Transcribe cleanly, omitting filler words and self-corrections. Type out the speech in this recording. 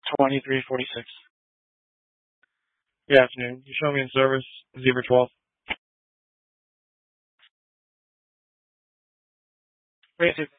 2346. Good afternoon. You show me in service, Zebra 12. Wait,